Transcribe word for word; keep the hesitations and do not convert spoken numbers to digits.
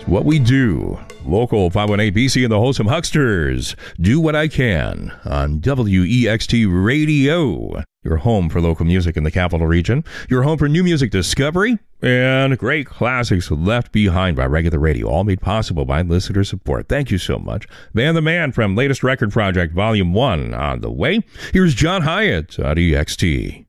what we do. Local five one eight B C and the Wholesome Hucksters. Do What I Can on W E X T Radio. Your home for local music in the capital region. Your home for new music discovery and great classics left behind by Regular Radio. All made possible by listener support. Thank you so much. Van the Man from Latest Record Project Volume one on the way. Here's John Hyatt on E X T.